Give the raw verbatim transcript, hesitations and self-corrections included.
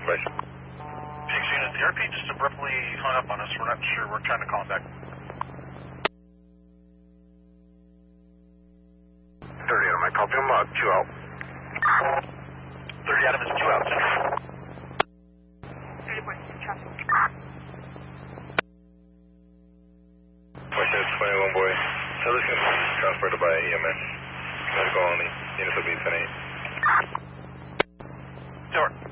question. Six unit, the R P just abruptly hung up on us. We're not sure. We're trying to call him back. thirty Adam, I called him, uh, two out. thirty Adam is two out. thirty point six traffic. Question twenty-one boy. Tell us going to be transported by E M S. Medical only. Units will be ten eight. Door.